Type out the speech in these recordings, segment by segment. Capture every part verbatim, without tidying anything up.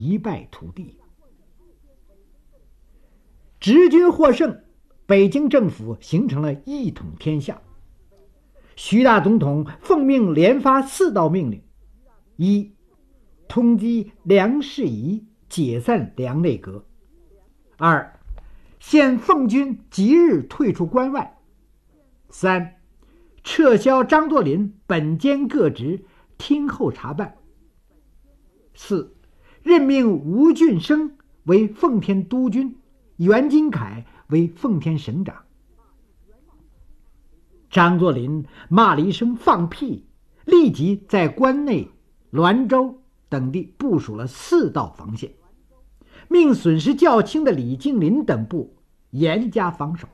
一败涂地。直军获胜，北京政府形成了一统天下。徐大总统奉命连发四道命令：一、通缉梁士仪，解散梁内阁；二、限奉军即日退出关外；三、撤销张作霖本兼各职，听候查办；四、任命吴俊升为奉天督军，袁金凯为奉天省长。张作霖骂了一声放屁，立即在关内、滦州等地部署了四道防线，命损失较轻的李敬林等部严加防守。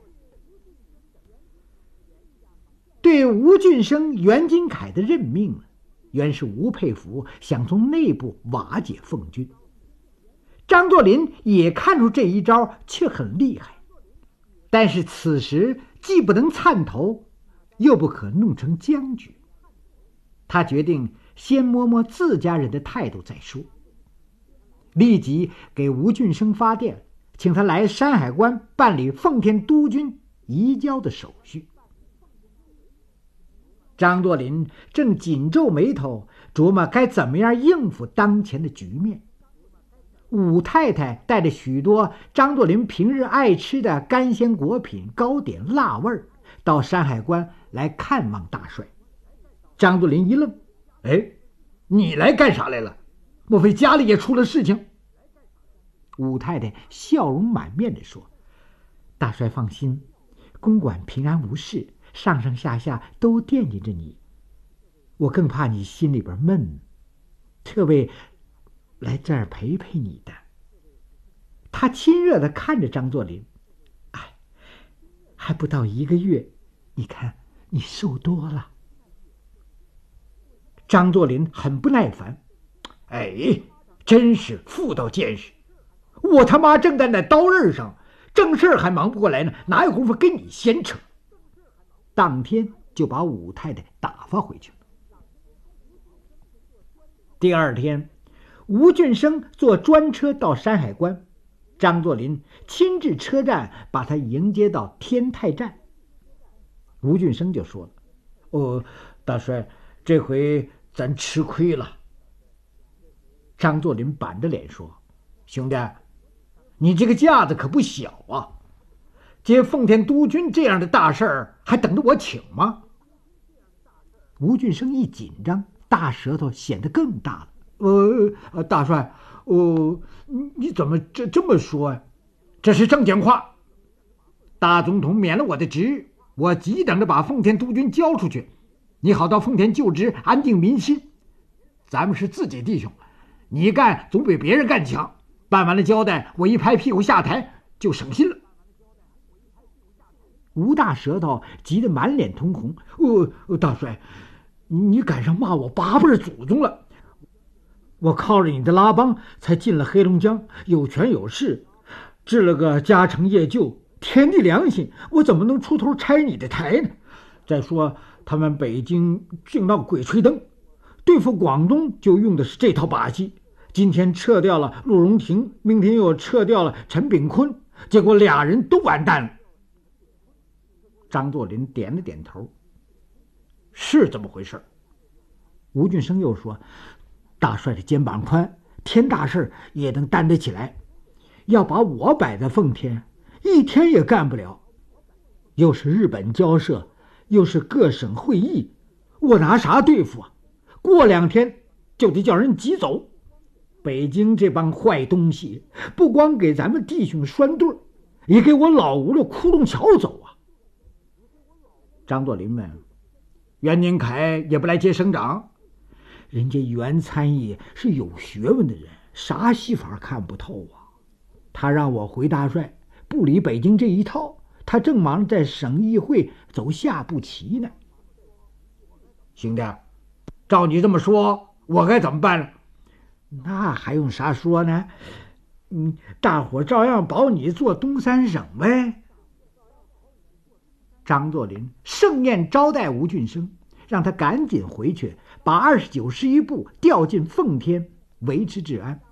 对吴俊升、袁金凯的任命，原是吴佩孚想从内部瓦解奉军。张作霖也看出这一招却很厉害，但是此时既不能参头，又不可弄成僵局。他决定先摸摸自家人的态度再说，立即给吴俊升发电，请他来山海关办理奉天督军移交的手续。张作霖正紧皱眉头，琢磨该怎么样应付当前的局面。武太太带着许多张作霖平日爱吃的干鲜果品、糕点、辣味儿到山海关来看望大帅。张作霖一愣：“哎，你来干啥来了？莫非家里也出了事情？”武太太笑容满面地说：“大帅放心，公馆平安无事，上上下下都惦记着你。我更怕你心里边闷，特为来这儿陪陪你的。”他亲热地看着张作霖：“哎，还不到一个月，你看你瘦多了。”张作霖很不耐烦：“哎，真是妇道见识！我他妈正在那刀刃上，正事还忙不过来呢，哪有功夫跟你闲扯？”当天就把武太太打发回去了。第二天，吴俊升坐专车到山海关，张作霖亲至车站把他迎接到天泰站。吴俊升就说了：“哦，大帅，这回咱吃亏了。”张作霖板着脸说：“兄弟，你这个架子可不小啊！接奉天督军这样的大事儿，还等着我请吗？”吴俊升一紧张，大舌头显得更大了。呃，大帅，呃，你怎么这这么说呀？这是正经话。大总统免了我的职，我急等着把奉天督军交出去，你好到奉天就职，安定民心。咱们是自己弟兄，你干总比别人干强。办完了交代，我一拍屁股下台，就省心了。吴大舌头急得满脸通红。呃，大帅，你赶上骂我八辈祖宗了。我靠着你的拉帮才进了黑龙江，有权有势，治了个家成业就，天地良心，我怎么能出头拆你的台呢？再说他们北京净闹鬼吹灯，对付广东就用的是这套把戏。今天撤掉了陆荣廷，明天又撤掉了陈炳坤，结果俩人都完蛋了。张作霖点了点头：“是这么回事。”吴俊升又说：“大帅的肩膀宽，天大事也能担得起来。要把我摆在奉天，一天也干不了。又是日本交涉，又是各省会议，我拿啥对付啊？过两天就得叫人挤走。北京这帮坏东西，不光给咱们弟兄拴对儿，也给我老吴的窟窿桥走啊！”张作霖问：“袁宁凯也不来接省长？”人家袁参议是有学问的人，啥戏法看不透啊。他让我回大帅，不理北京这一套，他正忙着在省议会走下步棋呢。兄弟，照你这么说，我该怎么办呢？那还用啥说呢？嗯，大伙照样保你做东三省呗。张作霖盛宴招待吴俊升，让他赶紧回去，把二十九师一部调进奉天，维持治安。